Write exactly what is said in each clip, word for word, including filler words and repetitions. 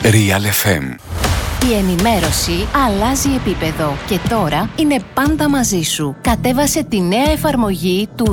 Real εφ εμ. Η ενημέρωση αλλάζει επίπεδο και τώρα είναι πάντα μαζί σου. Κατέβασε τη νέα εφαρμογή του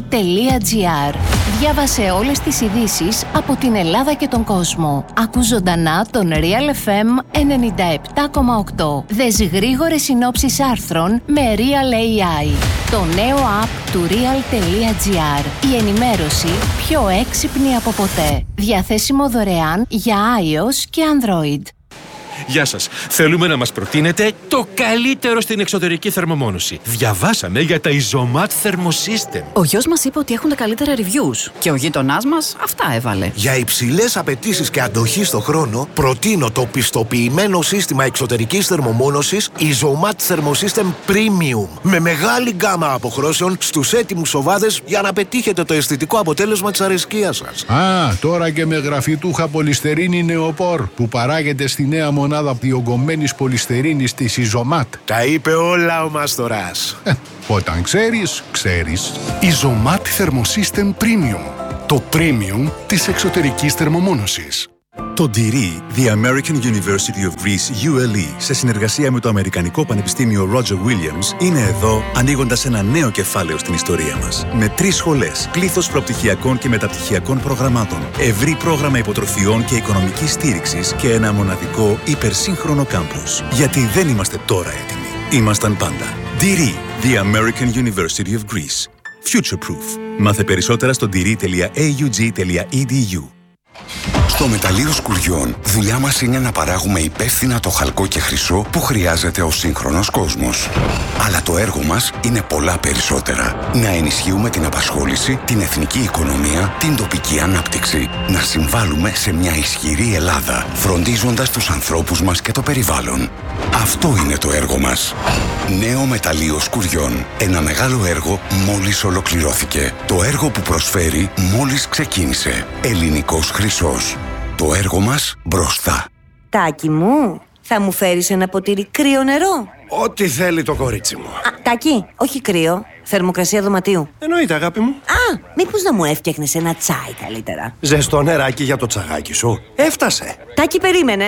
real.gr. Διάβασε όλες τις ειδήσεις από την Ελλάδα και τον κόσμο. Ακού ζωντανά τον Real εφ εμ ενενήντα επτά κόμμα οκτώ. Δες γρήγορες συνόψεις άρθρων με Real έι άι. Το νέο app του real.gr. Η ενημέρωση πιο έξυπνη από ποτέ. Διαθέσιμο δωρεάν για iOS και Android. Γεια σας. Θέλουμε να μας προτείνετε το καλύτερο στην εξωτερική θερμομόνωση. Διαβάσαμε για τα Isomat Thermosystem. Ο γιος μας είπε ότι έχουν τα καλύτερα reviews και ο γείτονάς μας αυτά έβαλε. Για υψηλές απαιτήσεις και αντοχή στο χρόνο, προτείνω το πιστοποιημένο σύστημα εξωτερικής θερμομόνωσης Isomat Thermosystem Premium. Με μεγάλη γκάμα αποχρώσεων στους έτοιμους οβάδες για να πετύχετε το αισθητικό αποτέλεσμα της αρεσκίας σας. Α, τώρα και με γραφιτούχα πολυστερίνη νεοπόρ που παράγεται στη νέα μονάδα διογκωμένης πολυστερίνης της Isomat. Τα είπε όλα ο Μαστοράς. Ε, όταν ξέρεις, ξέρεις. Isomat Thermosystem Premium. Το premium της εξωτερικής θερμομόνωσης. Το ντι αρ, The American University of Greece, γιου ελ ι, σε συνεργασία με το Αμερικανικό Πανεπιστήμιο Roger Williams, είναι εδώ ανοίγοντας ένα νέο κεφάλαιο στην ιστορία μας. Με τρεις σχολές, πλήθος προπτυχιακών και μεταπτυχιακών προγραμμάτων, ευρύ πρόγραμμα υποτροφιών και οικονομικής στήριξης και ένα μοναδικό υπερσύγχρονο κάμπους. Γιατί δεν είμαστε τώρα έτοιμοι. Ήμασταν πάντα. ντι αρ, The American University of Greece. Future Proof. Μάθε περισσότερα στο ντι αρ τελεία έι γιου τζι τελεία ι ντι γιου. Στο μεταλλείο Σκουριών, δουλειά μας είναι να παράγουμε υπεύθυνα το χαλκό και χρυσό που χρειάζεται ο σύγχρονος κόσμος. Αλλά το έργο μας είναι πολλά περισσότερα. Να ενισχύουμε την απασχόληση, την εθνική οικονομία, την τοπική ανάπτυξη. Να συμβάλλουμε σε μια ισχυρή Ελλάδα, φροντίζοντας τους ανθρώπους μας και το περιβάλλον. Αυτό είναι το έργο μας. Νέο μεταλλείο Σκουριών. Ένα μεγάλο έργο μόλις ολοκληρώθηκε. Το έργο που προσφέρει μόλις ξεκίνησε. Ελληνικός χρυσός. Το έργο μας μπροστά. Τάκη μου, θα μου φέρεις ένα ποτήρι κρύο νερό? Ό,τι θέλει το κορίτσι μου. Α, Τάκη, όχι κρύο. Θερμοκρασία δωματίου. Εννοείται, αγάπη μου. Α, μήπως να μου έφτιαχνες ένα τσάι καλύτερα? Ζεστό νεράκι για το τσαγάκι σου. Έφτασε. Τάκη, περίμενε.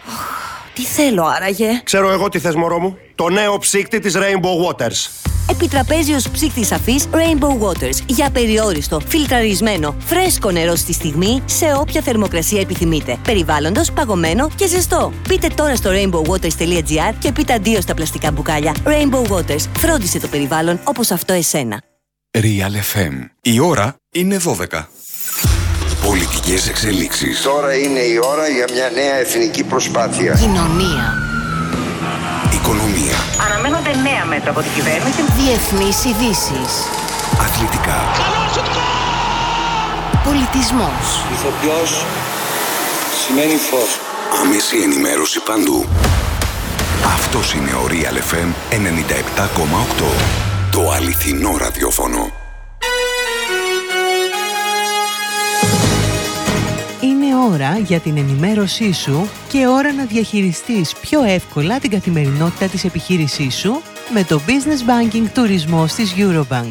Τι θέλω άραγε? Ξέρω εγώ τι θες, μωρό μου. Το νέο ψύκτη της Rainbow Waters. Επιτραπέζιος ψύκτης αφής Rainbow Waters. Για περιόριστο, φιλτραρισμένο, φρέσκο νερό στη στιγμή, σε όποια θερμοκρασία επιθυμείτε. Περιβάλλοντος, παγωμένο και ζεστό. Μπείτε τώρα στο rainbow waters τελεία gr και πείτε αντίο στα πλαστικά μπουκάλια. Rainbow Waters. Φρόντισε το περιβάλλον όπως αυτό εσένα. Real εφ εμ. Η ώρα είναι δώδεκα. Πολιτικές εξελίξεις. Τώρα είναι η ώρα για μια νέα εθνική προσπάθεια. Κοινωνία. Οικονομία. Αναμένονται νέα μέτρα από την κυβέρνηση. Διεθνείς ειδήσεις. Αθλητικά. Πολιτισμός. Ηθοποιός σημαίνει φως. Άμεση ενημέρωση παντού. Αυτός είναι ο Real εφ εμ ενενήντα επτά κόμμα οκτώ. Το αληθινό ραδιόφωνο. Είναι ώρα για την ενημέρωσή σου και ώρα να διαχειριστείς πιο εύκολα την καθημερινότητα της επιχείρησής σου με το Business Banking Τουρισμός της Eurobank.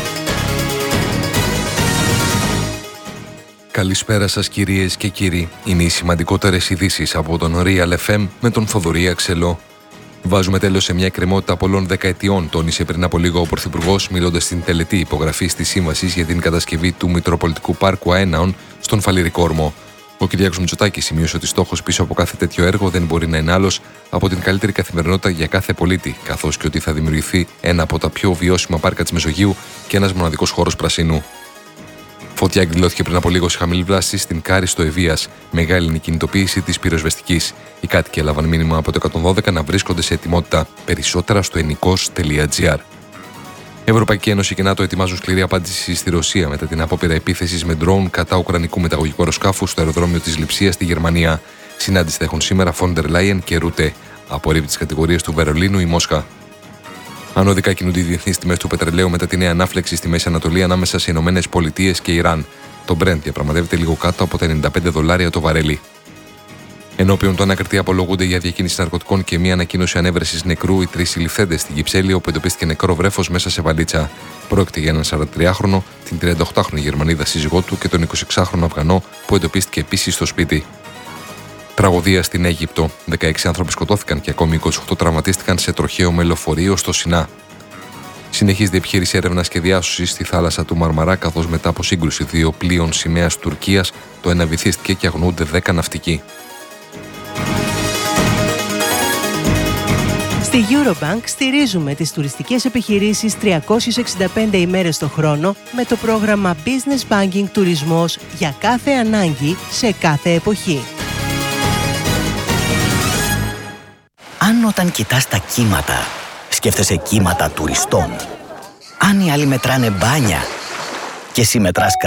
Καλησπέρα σας κυρίες και κύριοι. Είναι οι σημαντικότερες ειδήσεις από τον Real εφ εμ με τον Θοδωρή Αξελό. Βάζουμε τέλος σε μια εκκρεμότητα πολλών δεκαετιών, τόνισε πριν από λίγο ο Πρωθυπουργός, μιλώντας στην τελετή υπογραφή της σύμβασης για την κατασκευή του Μητροπολιτικού Πάρκου Αέναων στον Φαλιρικό Όρμο. Ο Κυριάκος Μητσοτάκης σημείωσε ότι στόχος πίσω από κάθε τέτοιο έργο δεν μπορεί να είναι άλλος από την καλύτερη καθημερινότητα για κάθε πολίτη, καθώς και ότι θα δημιουργηθεί ένα από τα πιο βιώσιμα πάρκα της Μεσογείου και ένας μοναδικός χώρος πρασίνου. Φωτιά εκδηλώθηκε πριν από λίγο σε χαμηλή βλάση στην Κάρη στο Ευβίας, μεγάλη είναι η κινητοποίηση της πυροσβεστικής. Οι κάτοικοι έλαβαν μήνυμα από το εκατόν δώδεκα να βρίσκονται σε ετοιμότητα. Περισσότερα στο ενικός τελεία gr. Ευρωπαϊκή Ένωση και ΝΑΤΟ ετοιμάζουν σκληρή απάντηση στη Ρωσία μετά την απόπειρα επίθεσης με ντρόουν κατά ουκρανικού μεταγωγικού αεροσκάφου στο αεροδρόμιο της Λειψίας στη Γερμανία. Συνάντηση θα έχουν σήμερα Φόντερ Λάιεν και Ρούτε. Απορρίπτει τις κατηγορίες του Βερολίνου η Μόσχα. Ανωδικά κινούνται οι διεθνείς τιμές του πετρελαίου μετά τη νέα ανάφλεξη στη Μέση Ανατολή ανάμεσα σε Ηνωμένες Πολιτείες και Ιράν. Το Brent διαπραγματεύεται λίγο κάτω από τα ενενήντα πέντε δολάρια το βαρέλι. Ενώπιον των ανακριτή απολογούνται για διακίνηση ναρκωτικών και μία ανακοίνωση ανέβρεσης νεκρού οι τρεις συλληφθέντες στην Κυψέλη, όπου εντοπίστηκε νεκρό βρέφος μέσα σε βαλίτσα. Πρόκειται για έναν σαραντατριάχρονο, την τριανταοκτάχρονη Γερμανίδα σύζυγό του και τον εικοσιεξάχρονο Αφγανό που εντοπίστηκε επίσης στο σπίτι. Τραγωδία στην Αίγυπτο. δεκαέξι άνθρωποι σκοτώθηκαν και ακόμη είκοσι οκτώ τραυματίστηκαν σε τροχαίο με λεωφορείο στο Σινά. Συνεχίζεται η επιχείρηση έρευνας και διάσωσης στη θάλασσα του Μαρμαρά, καθώς μετά από σύγκρουση δύο πλοίων σημαίας Τουρκίας, το ένα βυθίστηκε και αγνοούνται δέκα ναυτικοί. Στη Eurobank στηρίζουμε τις τουριστικές επιχειρήσεις τριακόσιες εξήντα πέντε ημέρες το χρόνο με το πρόγραμμα Business Banking Τουρισμός για κάθε ανάγκη σε κάθε εποχή. Αν όταν κοιτάς τα κύματα, σκέφτεσαι κύματα τουριστών. Αν οι άλλοι μετράνε μπάνια και εσύ μετράς